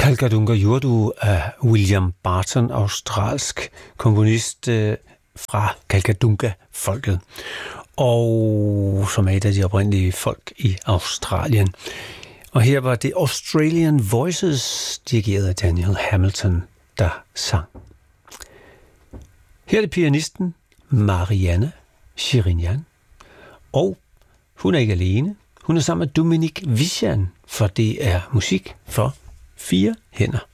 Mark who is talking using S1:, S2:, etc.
S1: Kalkadunga Yurdu af William Barton, australsk komponist fra Kalkadunga-folket, og som er et af de oprindelige folk i Australien. Og her var det Australian Voices, dirigeret af Daniel Hamilton, der sang. Her er det pianisten Marianne Shirinyan, og hun er ikke alene. Hun er sammen med Dominique Vissian, for det er musik for 4 hænder.